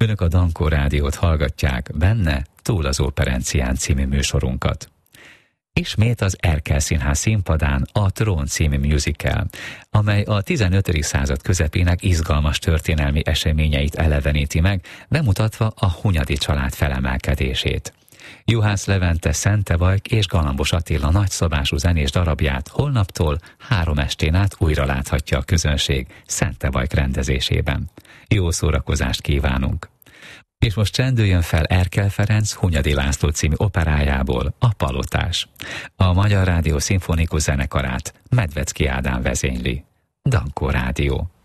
Önök a Dankó Rádiót hallgatják, benne Túl az Operencián című műsorunkat. Ismét az Erkel Színház színpadán a Trón című musical, amely a 15. század közepének izgalmas történelmi eseményeit eleveníti meg, bemutatva a Hunyadi család felemelkedését. Juhász Levente Szentevajk és Galambos Attila nagyszabású zenés darabját holnaptól 3 estén át újra láthatja a közönség Szentevajk rendezésében. Jó szórakozást kívánunk! És most csendüljön fel Erkel Ferenc Hunyadi László című operájából a Palotás. A Magyar Rádió szimfonikus zenekarát Medvecki Ádám vezényli. Dankó Rádió.